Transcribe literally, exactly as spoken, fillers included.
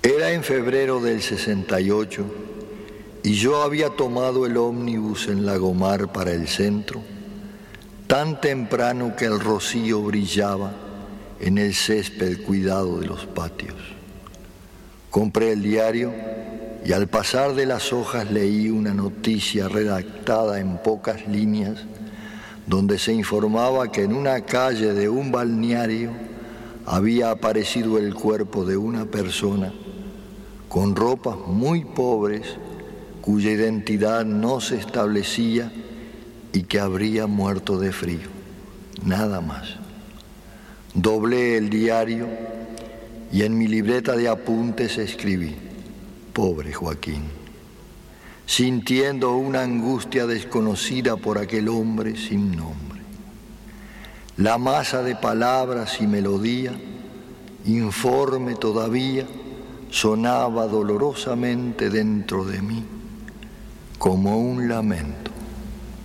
Era en febrero del sesenta y ocho y yo había tomado el ómnibus en Lagomar para el centro, tan temprano que el rocío brillaba en el césped cuidado de los patios. Compré el diario y al pasar de las hojas leí una noticia redactada en pocas líneas donde se informaba que en una calle de un balneario había aparecido el cuerpo de una persona con ropas muy pobres, cuya identidad no se establecía y que habría muerto de frío, nada más. Doblé el diario y en mi libreta de apuntes escribí: pobre Joaquín, sintiendo una angustia desconocida por aquel hombre sin nombre. La masa de palabras y melodía, informe todavía, sonaba dolorosamente dentro de mí como un lamento.